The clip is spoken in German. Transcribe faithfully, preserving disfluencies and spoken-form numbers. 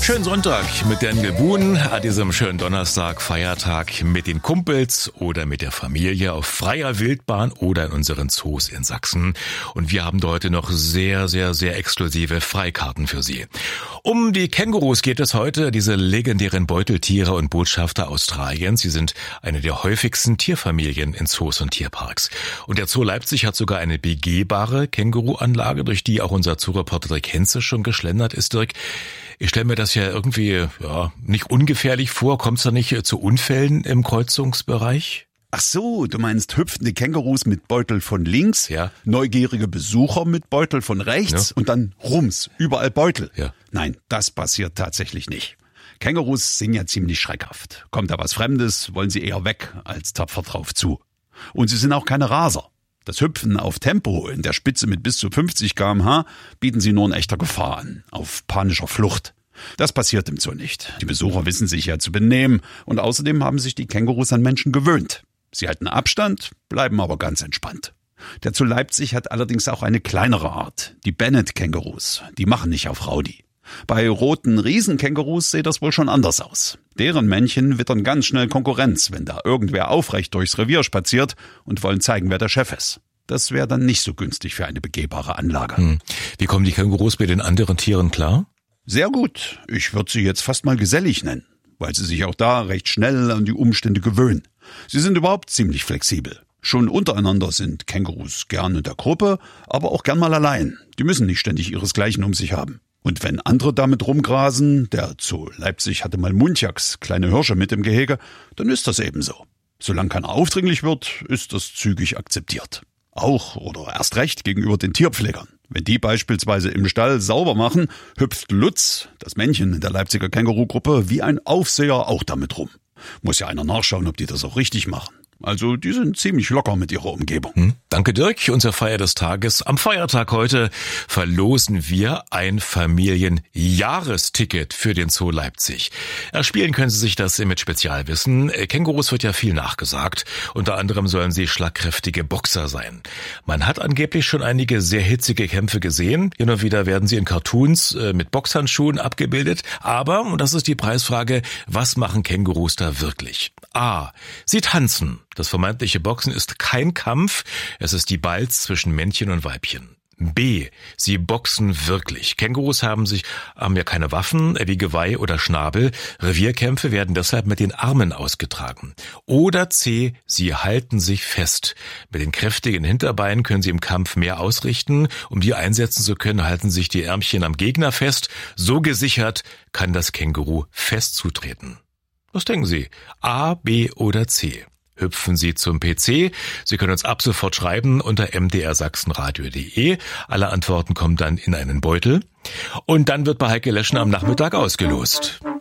Schönen Sonntag mit Daniel Buhn an diesem schönen Donnerstag, Feiertag mit den Kumpels oder mit der Familie auf freier Wildbahn oder in unseren Zoos in Sachsen. Und wir haben heute noch sehr, sehr, sehr exklusive Freikarten für Sie. Um die Kängurus geht es heute, diese legendären Beuteltiere und Botschafter Australiens. Sie sind eine der häufigsten Tierfamilien in Zoos und Tierparks. Und der Zoo Leipzig hat sogar eine begehbare Känguruanlage, durch die auch unser Zooreporter Dirk Henze schon geschlendert ist. Dirk, ich stelle mir das ja irgendwie ja nicht ungefährlich vor. Kommt es da nicht zu Unfällen im Kreuzungsbereich? Ach so, du meinst hüpfende Kängurus mit Beutel von links, ja. neugierige Besucher mit Beutel von rechts ja. und dann rums, überall Beutel. Ja. Nein, das passiert tatsächlich nicht. Kängurus sind ja ziemlich schreckhaft. Kommt da was Fremdes, wollen sie eher weg als tapfer drauf zu. Und sie sind auch keine Raser. Das Hüpfen auf Tempo in der Spitze mit bis zu fünfzig Kilometer pro Stunde bieten sie nur in echter Gefahr an, auf panischer Flucht. Das passiert im Zoo nicht. Die Besucher wissen sich ja zu benehmen und außerdem haben sich die Kängurus an Menschen gewöhnt. Sie halten Abstand, bleiben aber ganz entspannt. Der Zoo Leipzig hat allerdings auch eine kleinere Art, die Bennett-Kängurus. Die machen nicht auf Rowdy. Bei roten Riesenkängurus sieht das wohl schon anders aus. Deren Männchen wittern ganz schnell Konkurrenz, wenn da irgendwer aufrecht durchs Revier spaziert und wollen zeigen, wer der Chef ist. Das wäre dann nicht so günstig für eine begehbare Anlage. Hm. Wie kommen die Kängurus mit den anderen Tieren klar? Sehr gut. Ich würde sie jetzt fast mal gesellig nennen, weil sie sich auch da recht schnell an die Umstände gewöhnen. Sie sind überhaupt ziemlich flexibel. Schon untereinander sind Kängurus gern in der Gruppe, aber auch gern mal allein. Die müssen nicht ständig ihresgleichen um sich haben. Und wenn andere damit rumgrasen, der Zoo Leipzig hatte mal Muntjaks, kleine Hirsche mit im Gehege, dann ist das eben so. Solange keiner aufdringlich wird, ist das zügig akzeptiert. Auch oder erst recht gegenüber den Tierpflegern. Wenn die beispielsweise im Stall sauber machen, hüpft Lutz, das Männchen in der Leipziger Kängurugruppe, wie ein Aufseher auch damit rum. Muss ja einer nachschauen, ob die das auch richtig machen. Also die sind ziemlich locker mit ihrer Umgebung. Hm. Danke Dirk, unsere Feier des Tages. Am Feiertag heute verlosen wir ein Familienjahresticket für den Zoo Leipzig. Erspielen können Sie sich das mit Spezialwissen. Kängurus wird ja viel nachgesagt. Unter anderem sollen sie schlagkräftige Boxer sein. Man hat angeblich schon einige sehr hitzige Kämpfe gesehen. Hin und wieder werden sie in Cartoons mit Boxhandschuhen abgebildet. Aber, und das ist die Preisfrage, was machen Kängurus da wirklich? A. Sie tanzen. Das vermeintliche Boxen ist kein Kampf, es ist die Balz zwischen Männchen und Weibchen. B. Sie boxen wirklich. Kängurus haben sich, haben ja keine Waffen, wie Geweih oder Schnabel. Revierkämpfe werden deshalb mit den Armen ausgetragen. Oder C. Sie halten sich fest. Mit den kräftigen Hinterbeinen können sie im Kampf mehr ausrichten. Um die einsetzen zu können, halten sich die Ärmchen am Gegner fest. So gesichert kann das Känguru fest zutreten. Was denken Sie? A, B oder C? Hüpfen Sie zum P C. Sie können uns ab sofort schreiben unter m d r sachsenradio punkt d e. Alle Antworten kommen dann in einen Beutel. Und dann wird bei Heike Leschner am Nachmittag ausgelost.